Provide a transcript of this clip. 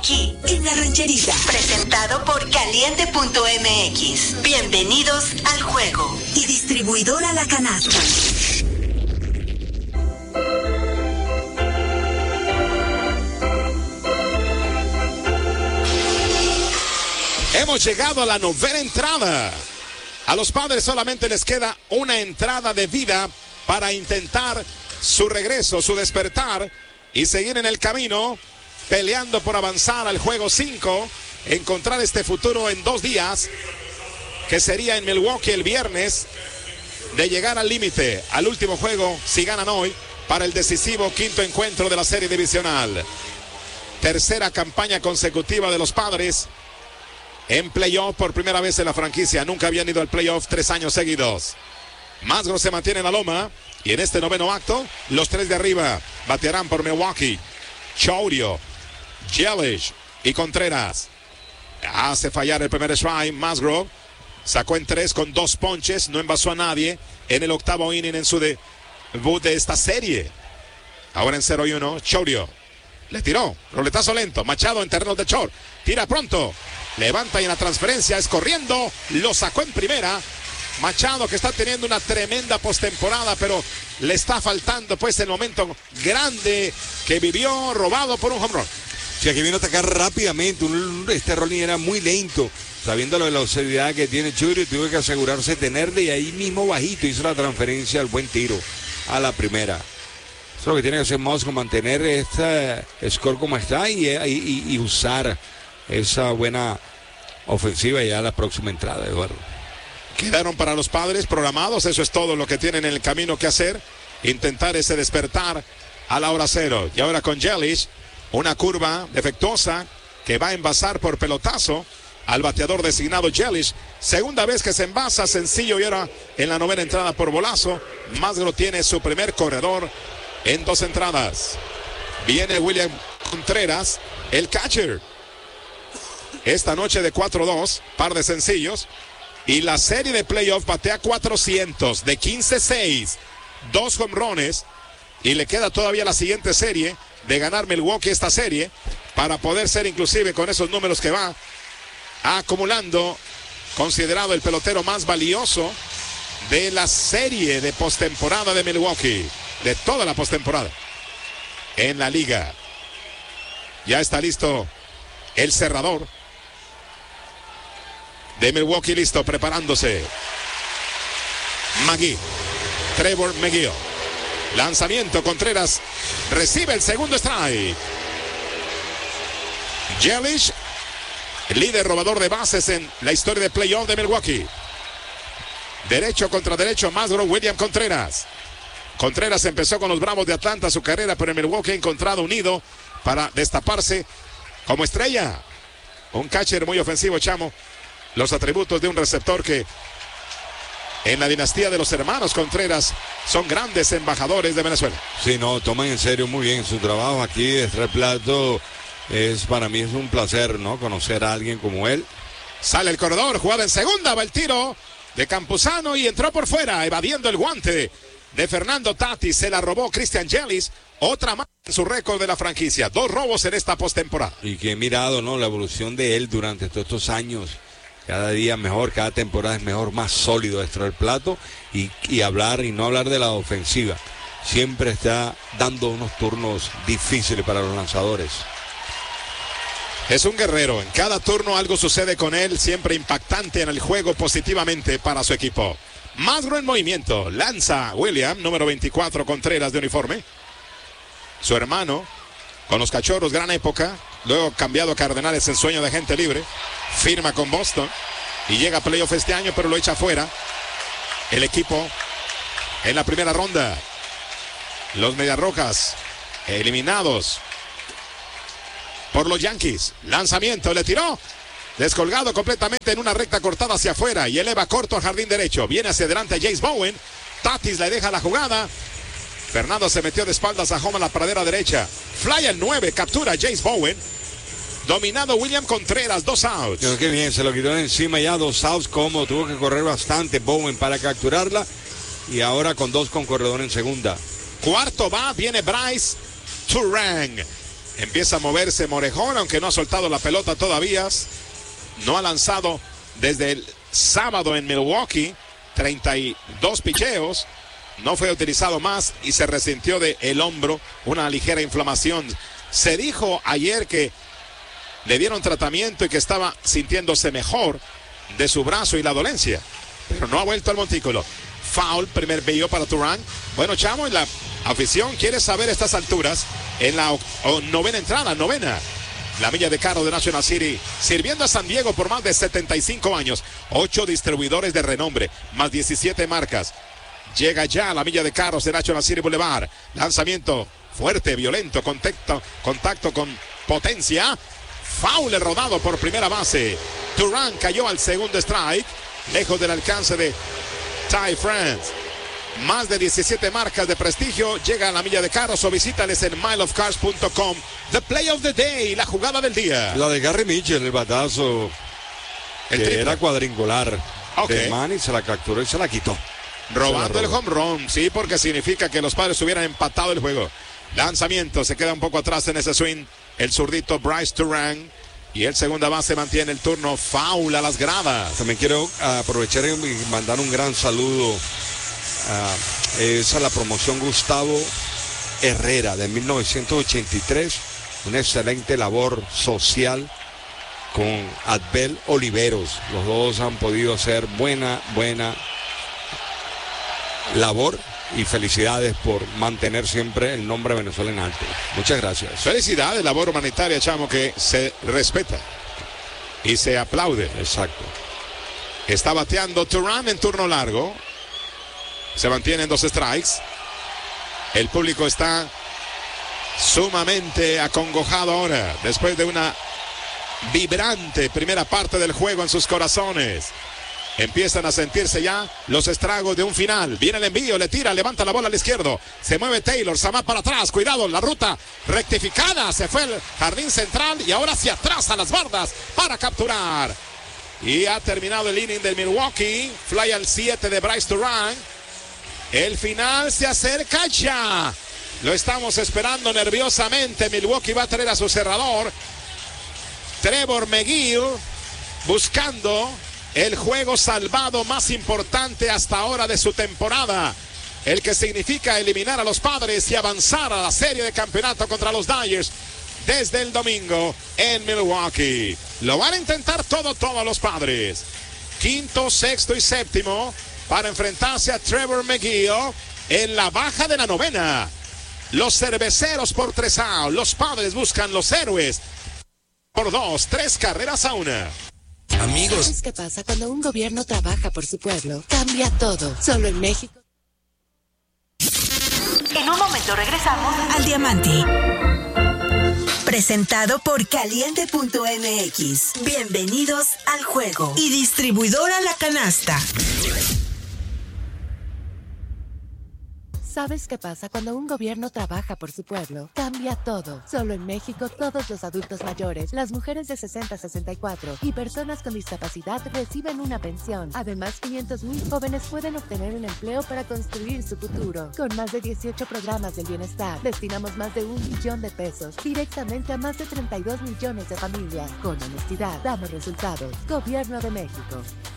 aquí en La Rancherita. Presentado por Caliente.mx. Bienvenidos al juego. Y distribuidora La Canasta. Hemos llegado a la 9ª entrada. A los Padres solamente les queda una entrada de vida para intentar su regreso, su despertar y seguir en el camino, peleando por avanzar al juego 5, encontrar este futuro en 2 días, que sería en Milwaukee el viernes, de llegar al límite, al último juego, si ganan hoy, para el decisivo 5º encuentro de la serie divisional. Tercera campaña consecutiva de los Padres en playoff por primera vez en la franquicia. Nunca habían ido al playoff 3 años seguidos. Musgrove se mantiene en la loma y en este 9º acto, los 3 de arriba batearán por Milwaukee. Chourio, Yelich y Contreras. Hace fallar el primer strike. Musgrove sacó en 3 con 2 ponches, no envasó a nadie en el 8º inning en su debut de esta serie. Ahora en 0-1, Chourio le tiró, roletazo lento. Machado en terreno de short, tira pronto, levanta y en la transferencia es corriendo, lo sacó en primera. Machado, que está teniendo una tremenda postemporada, pero le está faltando pues el momento grande que vivió, robado por un home run. Sí, aquí vino a atacar rápidamente. Este rolling era muy lento, sabiendo la velocidad que tiene Chourio, tuvo que asegurarse de tenerle y ahí mismo bajito hizo la transferencia al buen tiro a la primera. Eso es lo que tiene que hacer Musgrove, mantener este score como está y usar esa buena ofensiva ya a la próxima entrada, Eduardo. Quedaron para los Padres programados, eso es todo lo que tienen en el camino que hacer, intentar ese despertar a la hora 0. Y ahora con Yelich, una curva defectuosa que va a envasar por pelotazo al bateador designado Yelich. Segunda vez que se envasa, sencillo, y ahora en la 9ª entrada por bolazo. Musgrove tiene su primer corredor en 2 entradas. Viene William Contreras, el catcher. Esta noche de 4-2, par de sencillos. Y la serie de playoff batea 400 de 15-6, 2 jonrones. Y le queda todavía la siguiente serie de ganar Milwaukee esta serie para poder ser inclusive con esos números que va acumulando, considerado el pelotero más valioso de la serie de postemporada de Milwaukee, de toda la postemporada en la liga. Ya está listo el cerrador de Milwaukee, listo, preparándose. McGee, Trevor McGee. Lanzamiento, Contreras recibe el segundo strike. Yelich, líder robador de bases en la historia de playoff de Milwaukee. Derecho contra derecho, Musgrove, William Contreras. Contreras empezó con los Bravos de Atlanta su carrera, pero en Milwaukee ha encontrado un nido para destaparse como estrella. Un catcher muy ofensivo, Chamo. Los atributos de un receptor que en la dinastía de los hermanos Contreras son grandes embajadores de Venezuela. Sí, no, toman en serio muy bien su trabajo aquí de Tres Plato. Para mí es un placer, ¿no?, conocer a alguien como él. Sale el corredor, jugada en segunda, va el tiro de Campuzano y entró por fuera, evadiendo el guante de Fernando Tatis. Se la robó Christian Yelich, otra más en su récord de la franquicia. 2 robos en esta postemporada. Y que he mirado, ¿no?, la evolución de él durante todos estos años. Cada día mejor, cada temporada es mejor, más sólido extra el plato y no hablar de la ofensiva. Siempre está dando unos turnos difíciles para los lanzadores. Es un guerrero, en cada turno algo sucede con él, siempre impactante en el juego positivamente para su equipo. Musgrove en movimiento, lanza William, número 24, Contreras de uniforme. Su hermano, con los Cachorros, gran época, luego cambiado a Cardenales en sueño de agente libre, firma con Boston y llega a playoff este año, pero lo echa fuera el equipo en la primera ronda. Los Mediarrojas eliminados por los Yankees. Lanzamiento, le tiró, descolgado completamente en una recta cortada hacia afuera y eleva corto al jardín derecho. Viene hacia adelante Jace Bowen. Tatis le deja la jugada. Fernando se metió de espaldas a home a la pradera derecha. Fly al 9, captura Jace Bowen. Dominado William Contreras, 2 outs. Qué bien, se lo quitó de encima ya, 2 outs, cómodo, tuvo que correr bastante Bowen para capturarla. Y ahora con 2 con corredor en segunda. Cuarto va, viene Bryce Turang. Empieza a moverse Morejón, aunque no ha soltado la pelota todavía. No ha lanzado desde el sábado en Milwaukee. 32 picheos. No fue utilizado más y se resintió del hombro. Una ligera inflamación. Se dijo ayer que le dieron tratamiento y que estaba sintiéndose mejor de su brazo y la dolencia. Pero no ha vuelto al montículo. Foul, primer bello para Turán. Bueno, chamo, la afición quiere saber a estas alturas, en la novena entrada, la milla de carro de National City, sirviendo a San Diego por más de 75 años. 8 distribuidores de renombre, más 17 marcas. Llega ya a la milla de carros de National City Boulevard. Lanzamiento fuerte, violento, contacto con potencia. Foul rodado por primera base. Turán cayó al segundo strike, lejos del alcance de Ty France. Más de 17 marcas de prestigio. Llega a la milla de carros o visítales en mileofcars.com. The play of the day, la jugada del día. La de Gary Mitchell, el batazo que era cuadrangular. Okay. De Manny se la capturó y se la quitó. Robando el home run, sí, porque significa que los Padres hubieran empatado el juego. Lanzamiento, se queda un poco atrás en ese swing. El zurdito Bryce Turán. Y el segunda base mantiene el turno. Foul a las gradas. También quiero aprovechar y mandar un gran saludo. Esa es la promoción Gustavo Herrera de 1983. Una excelente labor social con Adbel Oliveros. Los dos han podido hacer buena labor y felicidades por mantener siempre el nombre de Venezuela en alto. Muchas gracias. Felicidades, labor humanitaria, chamo, que se respeta y se aplaude. Exacto. Está bateando Turán en turno largo. Se mantienen 2 strikes. El público está sumamente acongojado ahora, después de una vibrante primera parte del juego en sus corazones. Empiezan a sentirse ya los estragos de un final. Viene el envío, le tira, levanta la bola al izquierdo. Se mueve Taylor, Samad para atrás. Cuidado, la ruta rectificada. Se fue el jardín central y ahora hacia atrás a las bardas para capturar. Y ha terminado el inning del Milwaukee. Fly al 7 de Bryce Turán. El final se acerca ya. Lo estamos esperando nerviosamente. Milwaukee va a traer a su cerrador, Trevor McGill, buscando el juego salvado más importante hasta ahora de su temporada, el que significa eliminar a los Padres y avanzar a la serie de campeonato contra los Dodgers desde el domingo en Milwaukee. Lo van a intentar todos los Padres. Quinto, sexto y séptimo para enfrentarse a Trevor McGill en la baja de la novena. Los cerveceros por 3 outs. Los Padres buscan los héroes por 2, 3 carreras a 1. Amigos, ¿sabes qué pasa cuando un gobierno trabaja por su pueblo? Cambia todo. Solo en México. En un momento regresamos al Diamante. Presentado por Caliente.mx. Bienvenidos al juego. Y distribuidora La Canasta. ¿Sabes qué pasa cuando un gobierno trabaja por su pueblo? Cambia todo. Solo en México, todos los adultos mayores, las mujeres de 60 a 64 y personas con discapacidad reciben una pensión. Además, 500,000 jóvenes pueden obtener un empleo para construir su futuro. Con más de 18 programas del bienestar, destinamos más de 1 billón de pesos directamente a más de 32 millones de familias. Con honestidad, damos resultados. Gobierno de México.